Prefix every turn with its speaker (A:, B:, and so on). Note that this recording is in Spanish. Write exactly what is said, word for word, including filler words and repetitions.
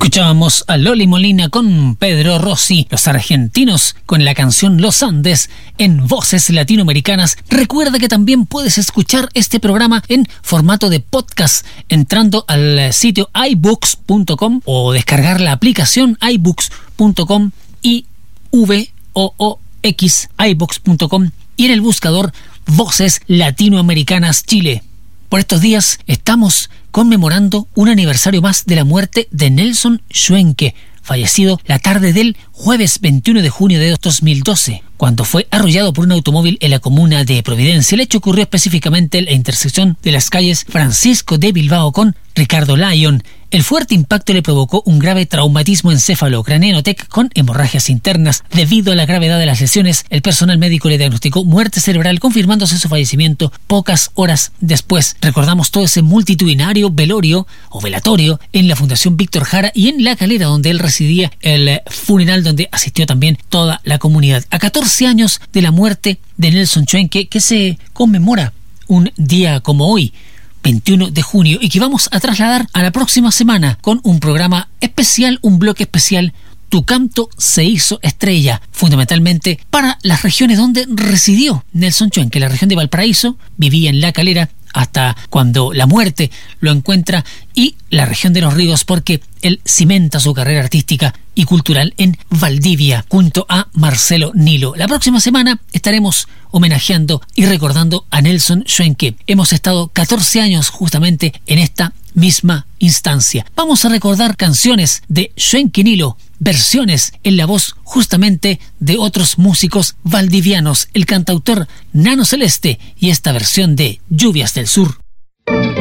A: Escuchábamos a Loli Molina con Pedro Rossi, los argentinos con la canción Los Andes en Voces Latinoamericanas. Recuerda que también puedes escuchar este programa en formato de podcast entrando al sitio i books punto com o descargar la aplicación i books punto com, i v o o x, i books punto com, y en el buscador Voces Latinoamericanas Chile. Por estos días estamos conmemorando un aniversario más de la muerte de Nelson Schwenke, fallecido la tarde del jueves veintiuno de junio de dos mil doce, cuando fue arrollado por un automóvil en la comuna de Providencia. El hecho ocurrió específicamente en la intersección de las calles Francisco de Bilbao con Ricardo Lyon. El fuerte impacto le provocó un grave traumatismo encéfalo-craneano T E C con hemorragias internas. Debido a la gravedad de las lesiones, el personal médico le diagnosticó muerte cerebral, confirmándose su fallecimiento pocas horas después. Recordamos todo ese multitudinario velorio o velatorio en la Fundación Víctor Jara y en La Calera, donde él residía, el funeral donde asistió también toda la comunidad. A catorce años de la muerte de Nelson Schwenke, que se conmemora un día como hoy, veintiuno de junio, y que vamos a trasladar a la próxima semana con un programa especial, un bloque especial, Tu canto se hizo estrella, fundamentalmente para las regiones donde residió Nelson Schwenke. La región de Valparaíso, vivía en La Calera hasta cuando la muerte lo encuentra, y la región de Los Ríos, porque él cimenta su carrera artística y cultural en Valdivia junto a Marcelo Nilo. La próxima semana estaremos homenajeando y recordando a Nelson Schwenke. Hemos estado catorce años justamente en esta misma instancia. Vamos a recordar canciones de Schwenke Nilo, versiones en la voz justamente de otros músicos valdivianos, el cantautor Nano Celeste y esta versión de Lluvias del Sur.